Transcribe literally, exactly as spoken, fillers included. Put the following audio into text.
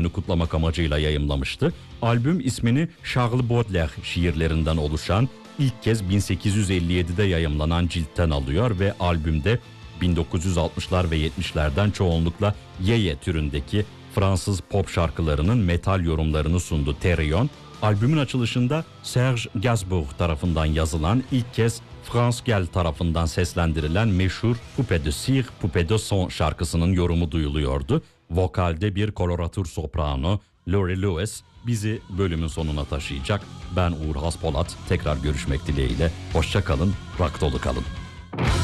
dönümünü kutlamak amacıyla yayımlamıştı. Albüm ismini Charles Baudelaire şiirlerinden oluşan, ilk kez bin sekiz yüz elli yedide yayımlanan ciltten alıyor ve albümde bin dokuz yüz altmışlar ve yetmişlerden çoğunlukla yeye türündeki Fransız pop şarkılarının metal yorumlarını sundu Therion. Albümün açılışında Serge Gainsbourg tarafından yazılan, ilk kez France Gall tarafından seslendirilen meşhur Poupée de Cire, Poupée de Son şarkısının yorumu duyuluyordu. Vokalde bir koloratür soprano Laurie Lewis bizi bölümün sonuna taşıyacak. Ben Uğur Haspolat, tekrar görüşmek dileğiyle. Hoşça kalın, rock dolu kalın.